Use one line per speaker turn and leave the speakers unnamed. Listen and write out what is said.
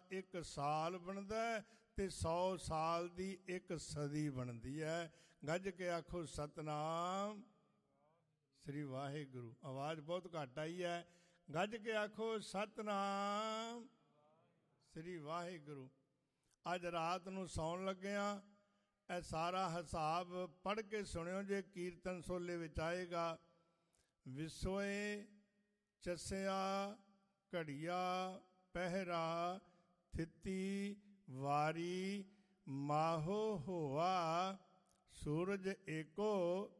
ਇੱਕ ਸਾਲ ਬਣਦਾ ਤੇ 100 ਸਾਲ ਦੀ ਇੱਕ ਸਦੀ ਬਣਦੀ ਹੈ। ਗੱਜ ਕੇ ਆਖੋ ਸਤਨਾਮ ਸ੍ਰੀ ਵਾਹਿਗੁਰੂ। ਆਵਾਜ਼ ਬਹੁਤ ਘੱਟ ਆਈ ਹੈ। ਗੱਜ ਕੇ ਆਖੋ ਸਤਨਾਮ ਸ੍ਰੀ ਵਾਹਿਗੁਰੂ। ਅੱਜ ਰਾਤ ਨੂੰ ਸੌਣ ਲੱਗਿਆਂ ਇਹ ਸਾਰਾ ਹਿਸਾਬ ਪੜ੍ਹ ਕੇ ਸੁਣਿਓ ਜੇ ਕੀਰਤਨ ਸੋਲੇ ਵਿੱਚ ਆਏਗਾ। ਵਿਸੋਏ ਚੱਸਿਆ ਘੜੀਆ ਪਹਿਰਾ ਥਿੱਤੀ ਵਾਰੀ ਮਾਹੋ ਹੋਆ ਸੂਰਜ ਏਕੋ